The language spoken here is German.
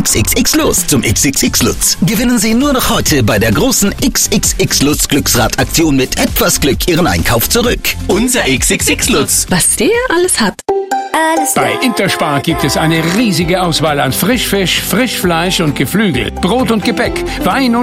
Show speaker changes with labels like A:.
A: XXX Lutz zum XXX Lutz. Gewinnen Sie nur noch heute bei der großen XXX Lutz Glücksradaktion mit etwas Glück Ihren Einkauf zurück. Unser XXX Lutz.
B: Was der alles hat.
C: Bei Interspar gibt es eine riesige Auswahl an Frischfisch, Frischfleisch und Geflügel, Brot und Gebäck, Wein und